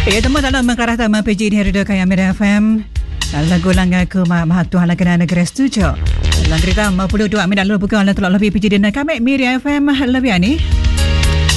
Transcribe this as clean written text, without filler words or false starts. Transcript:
Ya, temu dalam mengarah taman PJ di Radio Kaya Medan FM. Dalam lagu langgaku Mahak Tuhan Lakana Negara Setuju. Dalam cerita 52 minit lalu bukan oleh Teluk Lebih PJ di Kami Miri FM lebih ni.